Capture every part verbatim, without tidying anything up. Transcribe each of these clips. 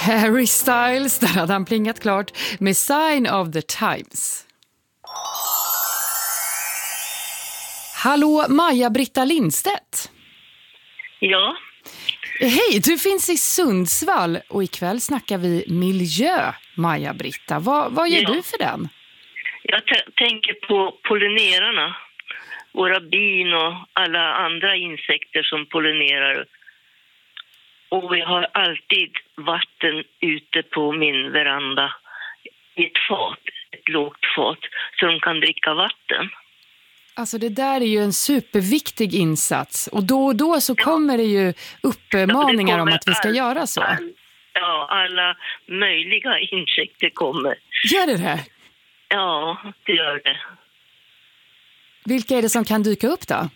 Harry Styles, där hade han plingat klart med Sign of the Times. Hallå, Maja-Britta Lindstedt. Ja. Hej, du finns i Sundsvall och ikväll snackar vi miljö, Maja-Britta. Vad, vad gör Ja. du för den? Jag t- tänker på pollinerarna. Våra bin och alla andra insekter som pollinerar. Och vi har alltid vatten ute på min veranda i ett fat, ett lågt fat, så de kan dricka vatten. Alltså det där är ju en superviktig insats och då och då så kommer det ju uppmaningar Ja, det om att vi ska all, göra så. All, ja, alla möjliga insekter kommer. Gör det det? Ja, det gör det. Vilka är det som kan dyka upp då?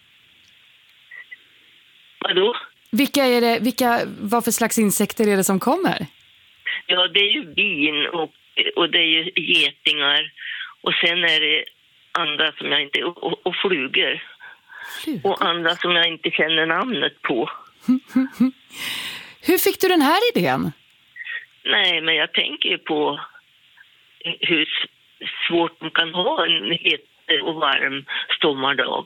Vadå? Vilka är det, vilka, vad för slags insekter är det som kommer? Ja, det är ju bin och, och det är ju getingar. Och sen är det andra som jag inte... Och, och, och flugor. Flugor. Och andra som jag inte känner namnet på. Hur fick du den här idén? Nej, men jag tänker ju på hur svårt man kan ha en het och varm sommardag.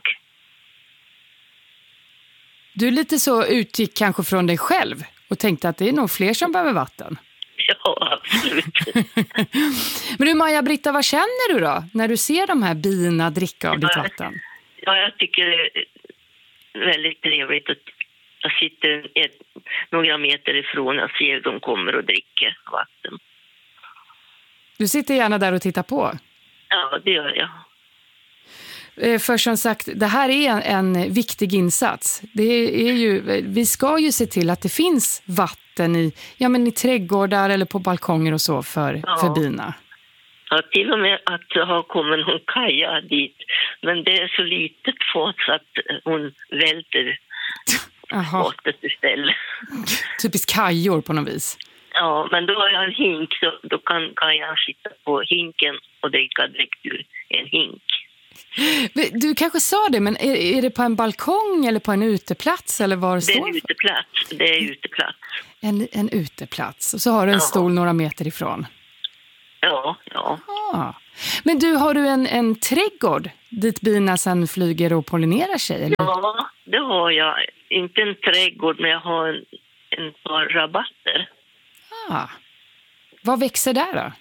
Du lite så utgick kanske från dig själv och tänkte att det är nog fler som behöver vatten. Ja, absolut. Men du Maja-Britta, vad känner du då när du ser de här bina dricka av ditt vatten? Ja, jag tycker det är väldigt trevligt att jag sitter ett, några meter ifrån och ser hur de kommer och dricker vatten. Du sitter gärna där och tittar på. Ja, det gör jag. För som sagt, det här är en, en viktig insats. Det är ju, vi ska ju se till att det finns vatten i, ja, men i trädgårdar eller på balkonger och så för, ja. för bina. Ja, till och med att det har kommit någon kaja dit. Men det är så litet fat så att hon välter fatet istället. Typiskt kajor på något vis. Ja, men då har jag en hink så då kan kajan sitta på hinken och dricka direkt ur en hink. Du kanske sa det, men är, är det på en balkong eller på en uteplats? Eller var det, det är en uteplats. Det är uteplats. En, en uteplats. Och så har du en ja. stol några meter ifrån. Ja, ja. Ah. Men du, har du en, en trädgård dit bina sen flyger och pollinerar sig? Eller? Ja, det har jag. Inte en trädgård, men jag har en, en par rabatter. Ah. Vad växer där då?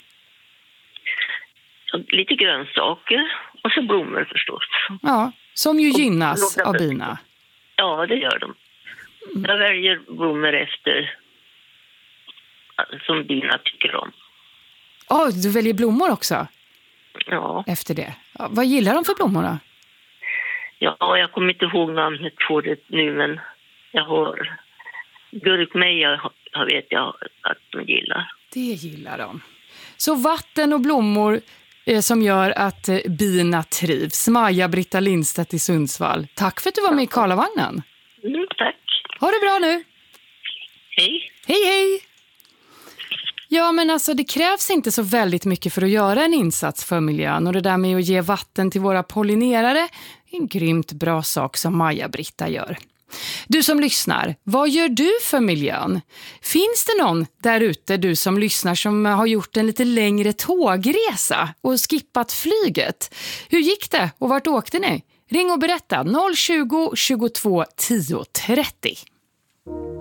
Lite grönsaker och så blommor förstås. Ja, som ju gynnas och, av bina. Ja, det gör de. Mm. Jag väljer blommor efter som bina tycker om. Ja, oh, du väljer blommor också? Ja. Efter det. Ja, vad gillar de för blommor då? Ja, jag kommer inte ihåg namnet på det nu, men jag har gurkmeja jag vet jag att de gillar. Det gillar de. Så vatten och blommor eh, som gör att eh, bina trivs. Maja-Britta Lindstedt i Sundsvall. Tack för att du var med i Karlavagnen. Mm, tack. Ha det bra nu. Hej. Hej, hej. Ja, men alltså det krävs inte så väldigt mycket för att göra en insats för miljön. Och det där med att ge vatten till våra pollinerare är en grymt bra sak som Maja-Britta gör. Du som lyssnar, vad gör du för miljön? Finns det någon där ute, du som lyssnar, som har gjort en lite längre tågresa och skippat flyget? Hur gick det och vart åkte ni? Ring och berätta noll tjugo, tjugotvå, tio trettio.